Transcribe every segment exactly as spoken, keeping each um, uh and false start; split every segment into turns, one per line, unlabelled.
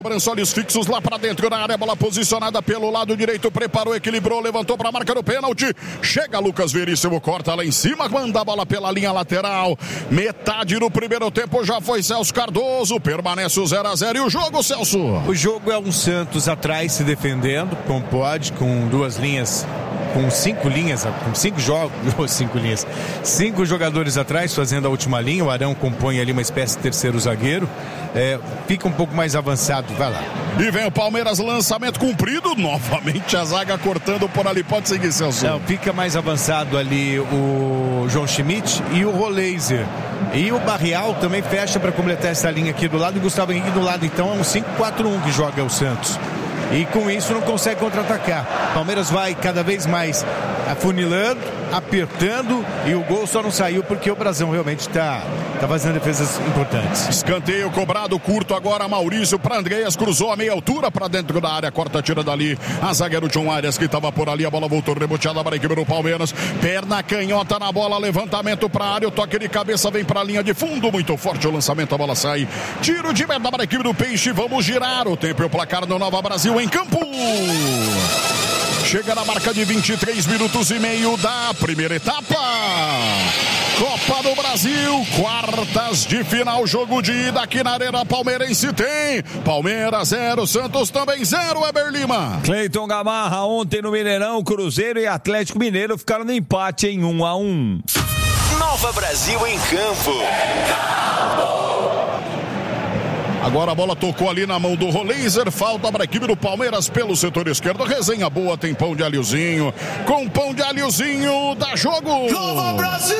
Olhos fixos lá para dentro da área, bola posicionada pelo lado direito, preparou, equilibrou, levantou para a marca do pênalti, chega Lucas Veríssimo, corta lá em cima, manda a bola pela linha lateral, metade do primeiro tempo já foi Celso Cardoso, permanece o zero a zero e o jogo, Celso?
O jogo é um Santos atrás se defendendo, como pode, com duas linhas, com cinco linhas, com cinco jogos, cinco linhas, cinco jogadores atrás fazendo a última linha, o Arão compõe ali uma espécie de terceiro zagueiro, é, fica um pouco mais avançado, vai lá.
E vem o Palmeiras, lançamento cumprido, novamente a zaga cortando por ali, pode seguir, Celso.
Não, fica mais avançado ali o João Schmidt e o Roleiser. E o Barrial também fecha para completar essa linha aqui do lado, e o Gustavo Henrique do lado, então é um cinco quatro um que joga o Santos. E com isso não consegue contra-atacar. Palmeiras vai cada vez mais afunilando, apertando, e o gol só não saiu porque o Brasão realmente está tá fazendo defesas importantes.
Escanteio cobrado curto agora, Maurício para Andreas, cruzou a meia altura para dentro da área, corta, tira dali a zagueiro John Arias que estava por ali, a bola voltou reboteada para a equipe do Palmeiras, perna canhota na bola, levantamento para a área, o toque de cabeça vem para a linha de fundo, muito forte o lançamento, a bola sai, tiro de meta para a equipe do Peixe, vamos girar o tempo e o placar no Nova Brasil em campo. Chega na marca de vinte e três minutos e meio da primeira etapa. Copa do Brasil, quartas de final, jogo de ida aqui na Arena Palmeirense tem Palmeiras zero, Santos também zero, Eber Lima.
Cleiton Gamarra, ontem no Mineirão, Cruzeiro e Atlético Mineiro ficaram no empate em um a um.
Nova Brasil em campo.
Agora a bola tocou ali na mão do Roleiser, falta para a equipe do Palmeiras pelo setor esquerdo, resenha boa, tem pão de alhozinho, com pão de alhozinho, dá jogo!
Nova Brasil!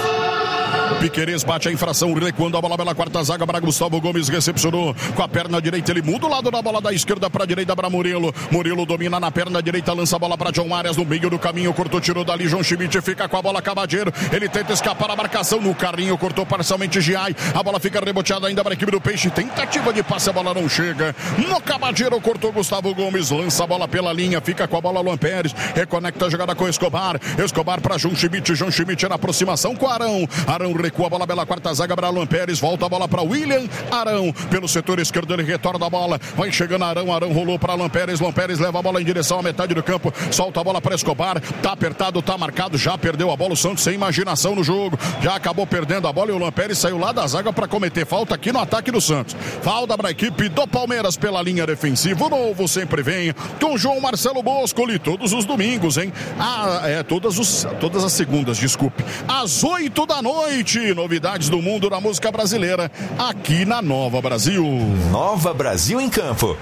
Piquerez bate a infração, recuando a bola pela quarta zaga para Gustavo Gomes, recepcionou com a perna direita, ele muda o lado da bola da esquerda para a direita para Murilo, Murilo domina na perna direita, lança a bola para John Arias no meio do caminho, cortou, tirou dali, João Schmidt fica com a bola, Cavadeiro, ele tenta escapar a marcação no carrinho, cortou parcialmente Giai, a bola fica reboteada ainda para a equipe do Peixe, tentativa de passe, a bola não chega, no Cavadeiro cortou Gustavo Gomes, lança a bola pela linha, fica com a bola Luan Pérez, reconecta a jogada com Escobar, Escobar para João Schmidt, João Schmidt na aproximação com Arão, Arão recua a bola pela quarta zaga para Luan Pérez, volta a bola para William Arão, pelo setor esquerdo ele retorna a bola, vai chegando Arão, Arão rolou para Luan Pérez, Luan Pérez leva a bola em direção à metade do campo, solta a bola para Escobar, tá apertado, tá marcado, já perdeu a bola, o Santos sem imaginação no jogo, já acabou perdendo a bola e o Luan Pérez saiu lá da zaga para cometer falta aqui no ataque do Santos, falta para a equipe do Palmeiras pela linha defensiva, o novo sempre vem com João Marcelo Boscoli, todos os domingos, hein, ah, é, todas, os, todas as segundas, desculpe, às oito da noite, novidades do mundo da música brasileira aqui na Nova Brasil.
Nova Brasil em campo.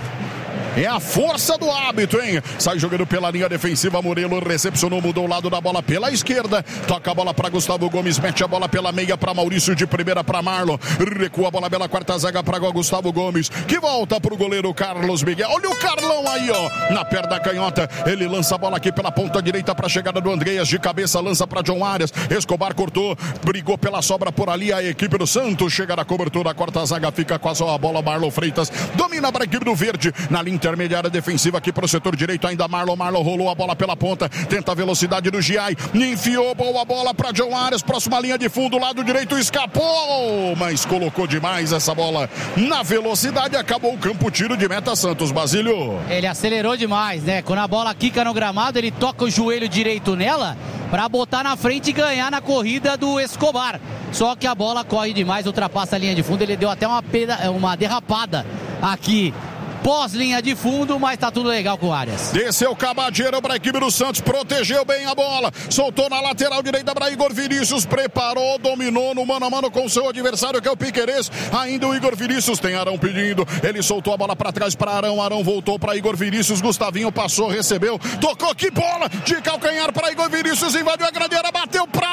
É a força do hábito, hein? Sai jogando pela linha defensiva, Murilo recepcionou, mudou o lado da bola pela esquerda, toca a bola para Gustavo Gomes, mete a bola pela meia para Maurício, de primeira para Marlon, recua a bola pela quarta zaga para Gustavo Gomes, que volta para o goleiro Carlos Miguel, olha o Carlão aí, ó, na perna canhota, ele lança a bola aqui pela ponta direita para a chegada do Andreas, de cabeça lança para John Arias, Escobar cortou, brigou pela sobra por ali, a equipe do Santos chega na cobertura, a quarta zaga fica com a sua bola, Marlon Freitas, domina para a equipe do Verde, na linha intermediária defensiva aqui para o setor direito, ainda Marlon, Marlon rolou a bola pela ponta, tenta a velocidade do Giai, enfiou boa bola para John Arias, próxima linha de fundo, lado direito, escapou, mas colocou demais essa bola na velocidade, acabou o campo, tiro de meta Santos, Basílio.
Ele acelerou demais, né? Quando a bola quica no gramado, ele toca o joelho direito nela para botar na frente e ganhar na corrida do Escobar. Só que a bola corre demais, ultrapassa a linha de fundo, ele deu até uma, peda- uma derrapada aqui pós-linha de fundo, mas tá tudo legal com o Arias.
Desceu Cavadeiro para a equipe do Santos, protegeu bem a bola, soltou na lateral direita para Igor Vinícius, preparou, dominou no mano a mano com o seu adversário que é o Piquerez, ainda o Igor Vinícius, tem Arão pedindo, ele soltou a bola para trás para Arão, Arão voltou para Igor Vinícius, Gustavinho passou, recebeu, tocou, que bola de calcanhar para Igor Vinícius, invadiu a grande área, bateu para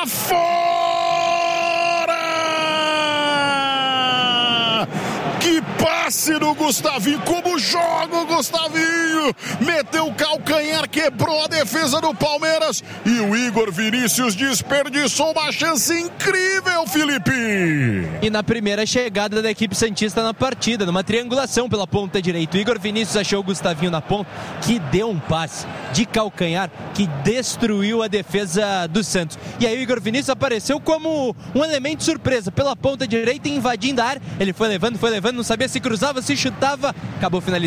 fora! Que passe do Gustavinho, como joga o Gustavinho, meteu o calcanhar, quebrou a defesa do Palmeiras e o Igor Vinícius desperdiçou uma chance incrível, Felipe.
E na primeira chegada da equipe santista na partida, numa triangulação pela ponta direita, o Igor Vinícius achou o Gustavinho na ponta, que deu um passe de calcanhar que destruiu a defesa do Santos. E aí o Igor Vinícius apareceu como um elemento surpresa pela ponta direita, invadindo a área, ele foi levando, foi levando, não sabia se cruzava, se chutava, acabou finalizando.